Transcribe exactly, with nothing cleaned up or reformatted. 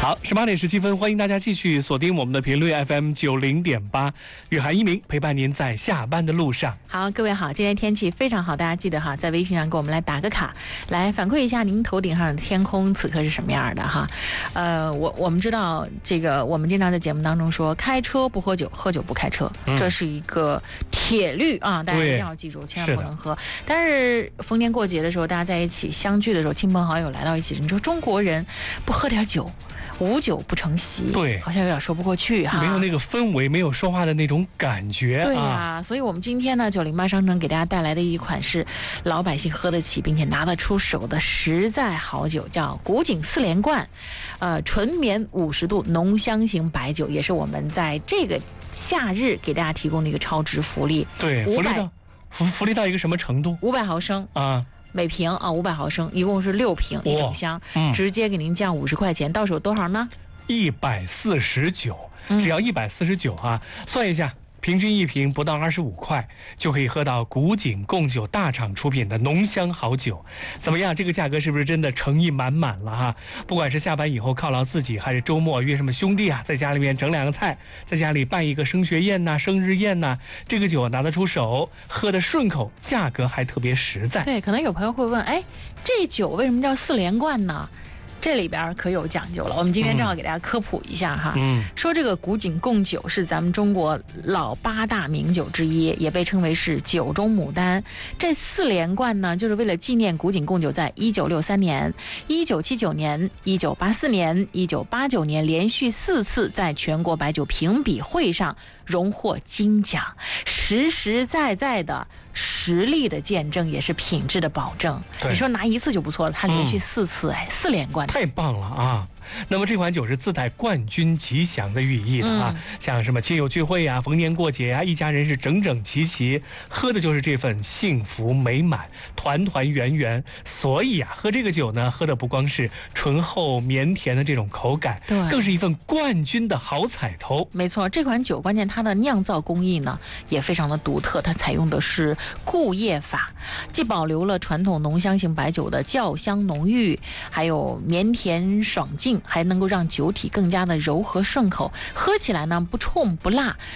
好，十八点十七分，欢迎大家继续锁定我们的频率 F M 九零点八，雨涵一鸣陪伴您在下班的路上。 好，各位好，今天天气非常好，大家记得哈，在微信上给我们来打个卡，来反馈一下您头顶上的天空此刻是什么样的哈。呃，我我们知道这个，我们经常在节目当中说，开车不喝酒，喝酒不开车，嗯、这是一个铁律啊，大家一定要记住，千万不能喝。但是逢年过节的时候，大家在一起相聚的时候，亲朋好友来到一起，你说中国人不喝点酒，无酒不成席， 对， 好像有点说不过去哈， 没有那个氛围，没有说话的那种感觉。 对呀、啊，所以我们今天呢，九零八商城给大家带来的一款是老百姓喝得起并且拿得出手的实在好酒，叫古井四连冠，呃，纯棉五十度浓香型白酒，也是我们在这个夏日给大家提供的一个超值福利。 对，福利到福福利到一个什么程度？ 五百毫升啊。 每瓶啊，五百毫升，一共是六瓶一整箱，嗯、直接给您降五十块钱，到手多少呢？ 一百四十九，只要一百四十九啊！算一下，平均一瓶不到二十五块，就可以喝到古井贡酒大厂出品的浓香好酒。怎么样？这个价格是不是真的诚意满满了哈？不管是下班以后犒劳自己，还是周末约什么兄弟啊，在家里面整两个菜，在家里办一个升学宴呐、生日宴呐，这个酒拿得出手，喝得顺口，价格还特别实在。 对，可能有朋友会问，哎，这酒为什么叫四连冠呢？这里边可有讲究了，我们今天正好给大家科普一下哈。嗯，说这个古井贡酒是咱们中国老八大名酒之一，也被称为是酒中牡丹。这四连冠呢，就是为了纪念古井贡酒在一九六三年、一九七九年、一九八四年、一九八九年连续四次在全国白酒评比会上荣获金奖，实实在在的实力的见证，也是品质的保证。你说拿一次就不错了，他连续四次，哎、嗯，四连冠， 太棒了啊！那么这款酒是自带冠军吉祥的寓意的啊，嗯、像什么亲友聚会呀、啊、逢年过节呀、啊，一家人是整整齐齐，喝的就是这份幸福美满、团团圆圆。所以啊，喝这个酒呢，喝的不光是醇厚绵甜的这种口感，对，更是一份冠军的好彩头。 没错，这款酒关键它的酿造工艺呢也非常的独特，它采用的是固液法，既保留了传统浓香型白酒的酵香浓郁，还有绵甜爽净，还能够让酒体更加的柔和顺口，喝起来呢不冲不辣，